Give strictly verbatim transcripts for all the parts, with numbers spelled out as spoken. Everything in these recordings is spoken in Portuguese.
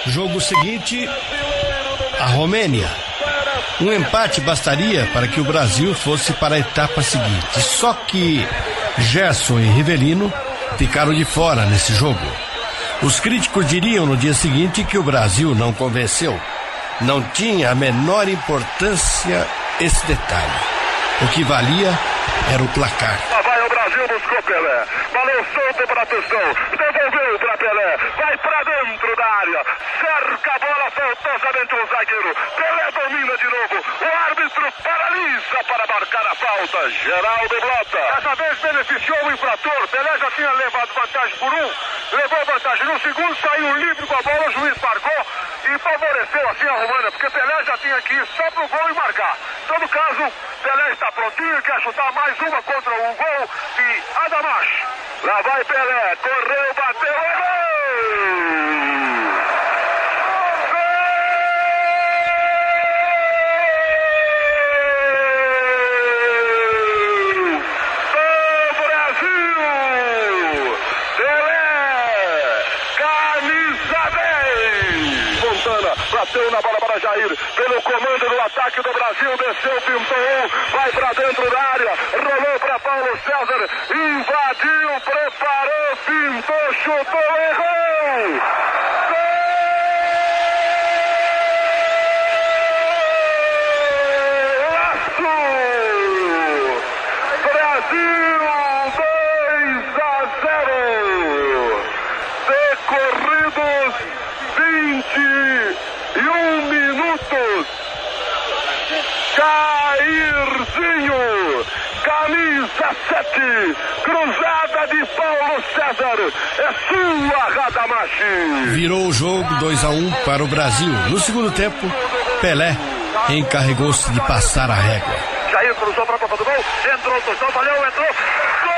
Jogo seguinte, a Romênia. Um empate bastaria para que o Brasil fosse para a etapa seguinte. Só que Gerson e Rivelino ficaram de fora nesse jogo. Os críticos diriam no dia seguinte que o Brasil não convenceu. Não tinha a menor importância esse detalhe. O que valia era o placar. Lá vai o Brasil, buscou Pelé. Balão solto para Tostão. Devolveu para Pelé. Vai para dentro da área. Cerca a bola faltosamente o zagueiro. Pelé domina de novo. O árbitro paralisa para marcar a falta. Geraldo Blota. Dessa vez beneficiou o infrator. Pelé já tinha levado vantagem por um. Levou vantagem no segundo. Saiu livre com a bola. O juiz marcou. E favoreceu assim a România. Porque Pelé já tinha que ir só pro gol e marcar. Em todo caso, Pelé está prontinho. Quer chutar mais uma contra o gol de Adamash. Lá vai Pelé. Correu, bateu. É gol! Bateu na bola para Jair, pelo comando do ataque do Brasil, desceu, pintou um, vai para dentro da área, rolou para Paulo César, invadiu, preparou, pintou, chutou, errou! Golaço! Brasil dois a zero! Decorridos vinte e um minutos, Jairzinho, camisa sete, cruzada de Paulo César, é sua, Radamachi. Virou o jogo dois a um para o Brasil. No segundo tempo, Pelé encarregou-se de passar a régua. Jair cruzou para a Copa do Gol, entrou, Tostão, valeu, entrou, gol!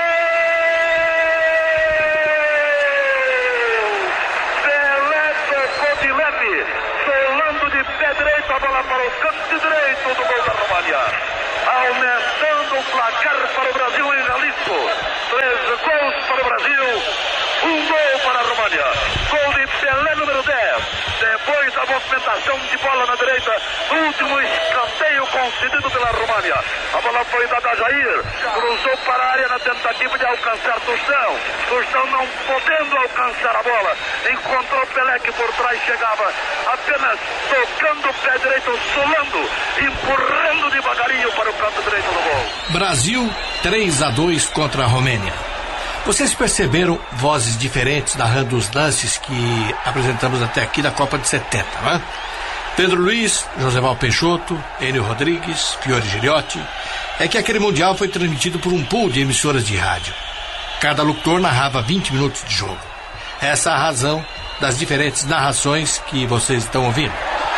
Solando de pé direito a bola para o canto direito do gol da România. Aumentando o placar para o Brasil em Jalisco. Três gols para o Brasil, um gol para a România. Gol de Pelé número dez. Depois da movimentação de bola na direita, último escanteio concedido pela România. A bola foi dada a Jair, cruzou para a área na tentativa de alcançar Tostão. Tostão não podendo alcançar a bola, encontrou Pelé que por trás chegava, apenas tocando o pé direito, solando, empurrando devagarinho para o canto direito do gol. Brasil três a dois contra a Romênia. Vocês perceberam vozes diferentes narrando os lances que apresentamos até aqui da Copa de setenta, não é? Pedro Luiz, Joséval Peixoto, Enio Rodrigues, Fiore Giliotti. É que aquele Mundial foi transmitido por um pool de emissoras de rádio. Cada locutor narrava vinte minutos de jogo. Essa é a razão das diferentes narrações que vocês estão ouvindo.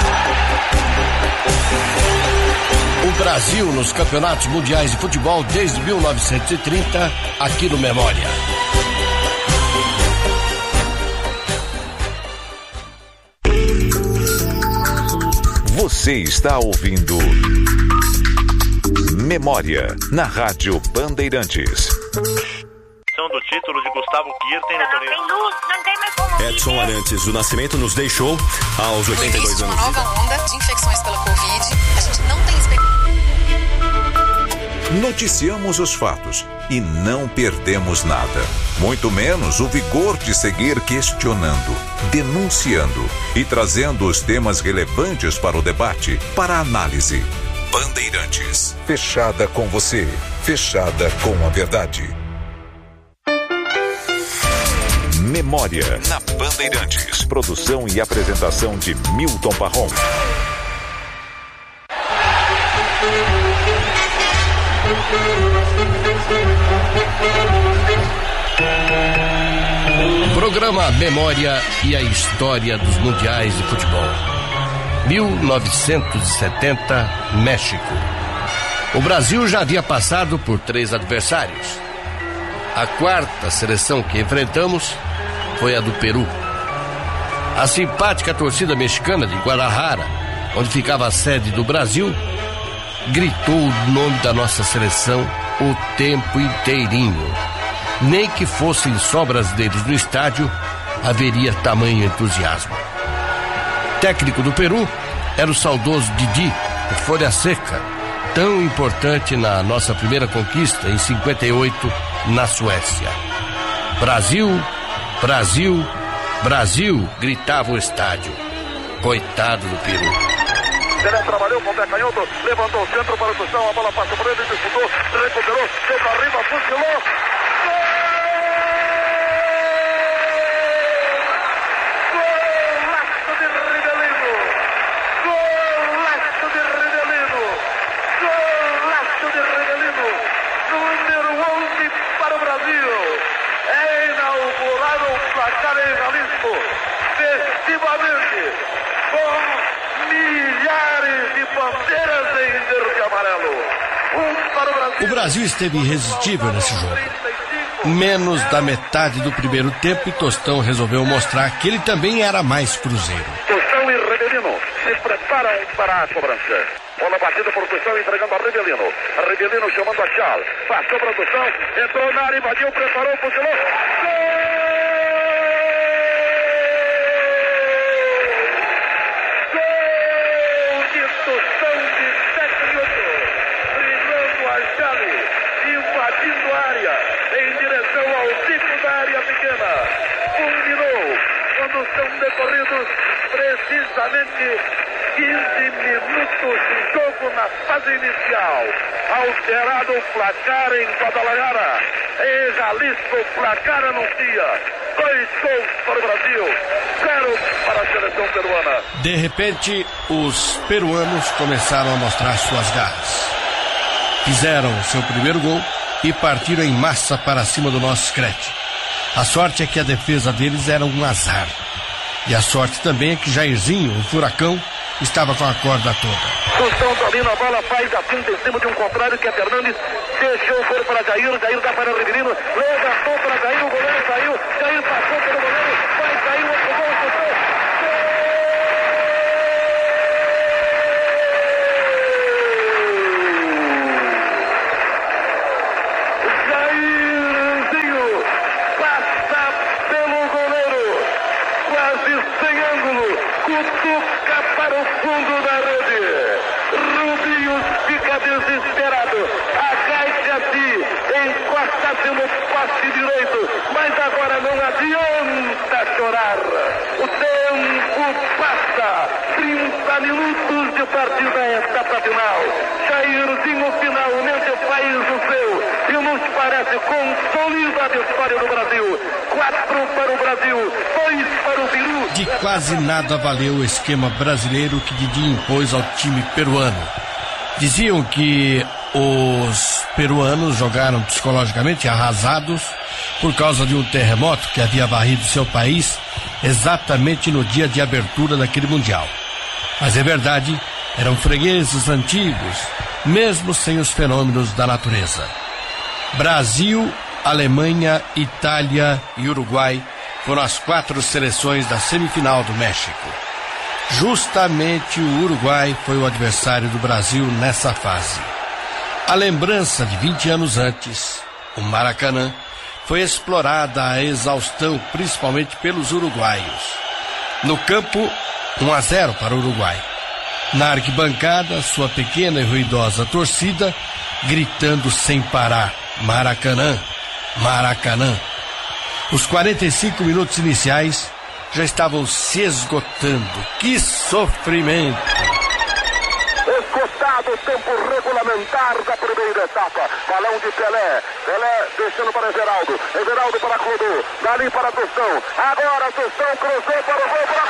O Brasil nos campeonatos mundiais de futebol desde mil novecentos e trinta, aqui no Memória. Você está ouvindo Memória, na Rádio Bandeirantes. Do título de Gustavo Kirten no torneio. Não tem mais como. Edson Arantes do Nascimento nos deixou aos oitenta e dois anos. Uma nova onda de infecções pela Covid. A gente não tem expectativa. Noticiamos os fatos e não perdemos nada. Muito menos o vigor de seguir questionando, denunciando e trazendo os temas relevantes para o debate, para a análise. Bandeirantes. Fechada com você. Fechada com a verdade. Memória na Bandeirantes. Produção e apresentação de Milton Parron. Programa Memória e a História dos Mundiais de Futebol. mil novecentos e setenta, México. O Brasil já havia passado por três adversários. A quarta seleção que enfrentamos foi a do Peru. A simpática torcida mexicana de Guadalajara, onde ficava a sede do Brasil, gritou o nome da nossa seleção o tempo inteirinho. Nem que fossem só brasileiros no estádio, haveria tamanho entusiasmo. Técnico do Peru era o saudoso Didi, o Folha Seca, tão importante na nossa primeira conquista em cinquenta e oito na Suécia. Brasil, Brasil, Brasil, gritava o estádio. Coitado do Peru. Pelé trabalhou com o pé canhoto, levantou o centro para o Tostão, a bola passou por ele, disputou, recuperou, deu para arriba, fuzilou. Golaço de Rivelino! Golaço de Rivelino! Golaço de Rivelino! Número onze para o Brasil! É inaugurado o placar em Jalisco, festivamente, com milhares de bandeiras em verde e amarelo. Um para o Brasil. O Brasil esteve irresistível nesse jogo. Menos da metade do primeiro tempo e Tostão resolveu mostrar que ele também era mais cruzeiro. Tostão e Rivelino se preparam para a cobrança. Bola batida por Tostão, entregando a Rivelino. Rivelino chamando a Chal. Passou para o Tostão, entrou na área, invadiu, preparou, fuzilou. Tostão de sete minutos, driblando a Chale, invadindo a área, em direção ao bico da área pequena. Culminou quando são decorridos precisamente quinze minutos de jogo na fase inicial. Alterado o placar em Guadalajara. Em Jalisco, o placar anuncia dois gols para o Brasil, zero para a seleção peruana. De repente, os peruanos começaram a mostrar suas garras. Fizeram seu primeiro gol e partiram em massa para cima do nosso Screte. A sorte é que a defesa deles era um azar. E a sorte também é que Jairzinho, o furacão, estava com a corda toda. Tostão domina a bola, faz a finta em cima de um contrário que é Fernandes. Deixou, foi para Jair, Jair dá para o Rivelino, levantou para Jair, o goleiro saiu, Jair passou pelo goleiro, vai sair o outro gol, Tostão. Jairzinho passa pelo goleiro, quase sem ângulo, cutuca para o fundo da rede. Rubinho fica desesperado, agacha-se, encosta-se no poste direito, mas agora não adianta chorar. O tempo passa, trinta minutos de partida, etapa final. Jairzinho finalmente faz o seu e nos parece consolida a vitória do Brasil. Quatro para o Brasil, dois para o Peru. De quase nada valeu o esquema brasileiro que Didi impôs ao time peruano. Diziam que os peruanos jogaram psicologicamente arrasados por causa de um terremoto que havia varrido seu país exatamente no dia de abertura daquele Mundial. Mas é verdade, eram fregueses antigos, mesmo sem os fenômenos da natureza. Brasil, Alemanha, Itália e Uruguai foram as quatro seleções da semifinal do México. Justamente o Uruguai foi o adversário do Brasil nessa fase. A lembrança de vinte anos antes, o Maracanã, foi explorada à exaustão, principalmente pelos uruguaios. No campo, um a zero para o Uruguai. Na arquibancada, sua pequena e ruidosa torcida, gritando sem parar, Maracanã, Maracanã. Os quarenta e cinco minutos iniciais já estavam se esgotando. Que sofrimento! Esgotado o tempo regulamentar da primeira etapa. Balão de Pelé. Pelé deixando para Everaldo. Everaldo para Clodô. Dali para Tostão. Agora Tostão cruzou para o gol. Para